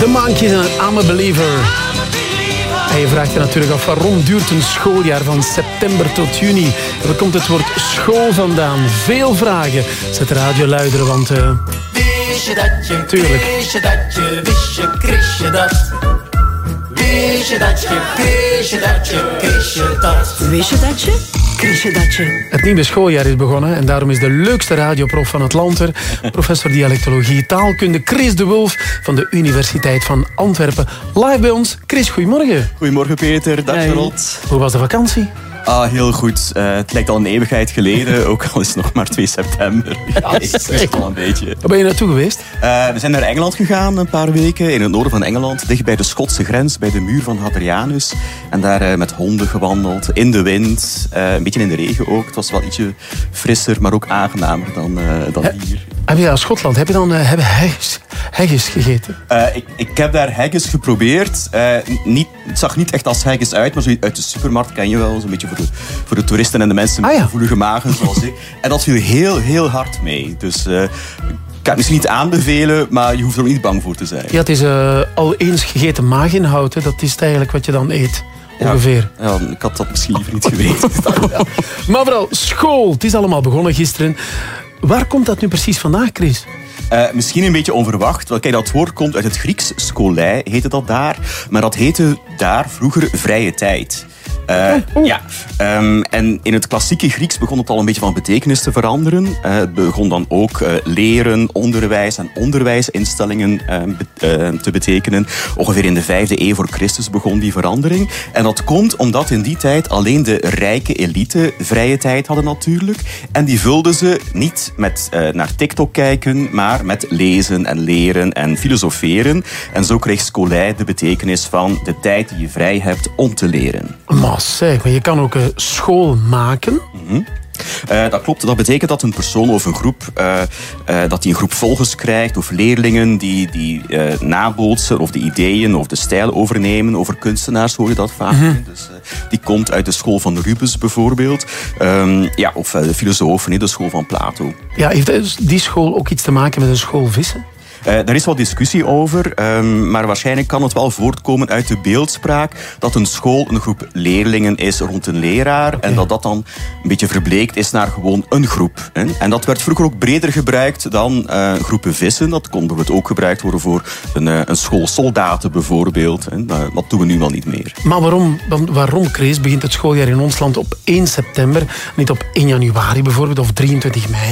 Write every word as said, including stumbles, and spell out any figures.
The Monkees en I'm a Believer. En je vraagt je natuurlijk af, waarom duurt een schooljaar van september tot juni? En waar komt het woord school vandaan? Veel vragen. Zet de radio luider, want... Uh, wist je dat je, tuurlijk. wist je dat je, wist je, Chris je dat? Wist je dat je, Chris je dat je, Chris je dat? Wist je dat je? Chris je dat je? Het nieuwe schooljaar is begonnen en daarom is de leukste radioprof van het land er, professor dialectologie taalkunde Chris de Wulf van de Universiteit van Antwerpen. Live bij ons. Chris, goedemorgen. Goedemorgen Peter, dag Charlotte. Hoe was de vakantie? Ah, heel goed. Uh, het lijkt al een eeuwigheid geleden, ook al is het nog maar twee september. Ja, ik wist het al een beetje. Waar ben je naartoe geweest? Uh, we zijn naar Engeland gegaan een paar weken, in het noorden van Engeland, dicht bij de Schotse grens, bij de muur van Hadrianus. En daar uh, met honden gewandeld, in de wind, uh, een beetje in de regen ook. Het was wel ietsje frisser, maar ook aangenamer dan, uh, dan He, hier. Heb je aan Schotland, heb je dan uh, hebben haggis, haggis gegeten? Uh, ik, ik heb daar haggis geprobeerd. Uh, niet, het zag niet echt als haggis uit, maar zo uit de supermarkt ken je wel, zo'n beetje voor de, voor de toeristen en de mensen met ah, ja. gevoelige magen zoals ik. En dat viel heel, heel hard mee. Dus uh, ik kan het misschien niet aanbevelen, maar je hoeft er ook niet bang voor te zijn. Ja, het is uh, al eens gegeten maaginhoud, hè. Dat is eigenlijk wat je dan eet. Ongeveer. Ja, ja, ik had dat misschien liever niet geweten. Ja. Maar vooral school, het is allemaal begonnen gisteren. Waar komt dat nu precies vandaan, Chris? Uh, misschien een beetje onverwacht. Want kijk, dat woord komt uit het Grieks. Skolei heette dat daar. Maar dat heette daar vroeger vrije tijd. Uh, oh. Ja. Um, en in het klassieke Grieks begon het al een beetje van betekenis te veranderen. Uh, het begon dan ook uh, leren, onderwijs en onderwijsinstellingen uh, be- uh, te betekenen. Ongeveer in de vijfde eeuw voor Christus begon die verandering. En dat komt omdat in die tijd alleen de rijke elite vrije tijd hadden natuurlijk. En die vulden ze niet met uh, naar TikTok kijken, maar met lezen en leren en filosoferen. En zo kreeg skolei de betekenis van de tijd die je vrij hebt om te leren. Maar zeg, maar je kan ook uh, school maken. Mm-hmm. Uh, dat klopt. Dat betekent dat een persoon of een groep uh, uh, dat die een groep volgers krijgt of leerlingen die, die uh, nabootsen of de ideeën of de stijl overnemen. Over kunstenaars hoor je dat vaak. Mm-hmm. Dus, uh, die komt uit de school van Rubens bijvoorbeeld. Um, ja, of uh, de filosofen, de school van Plato. Ja, heeft die school ook iets te maken met een school vissen? Uh, daar is wat discussie over, um, maar waarschijnlijk kan het wel voortkomen uit de beeldspraak dat een school een groep leerlingen is rond een leraar okay. en dat dat dan een beetje verbleekt is naar gewoon een groep. Hè. En dat werd vroeger ook breder gebruikt dan uh, groepen vissen. Dat kon bijvoorbeeld ook gebruikt worden voor een, uh, een school soldaten bijvoorbeeld. Hè. Uh, dat doen we nu wel niet meer. Maar waarom, waarom, Chris, begint het schooljaar in ons land op één september, niet op één januari bijvoorbeeld of drieëntwintig mei?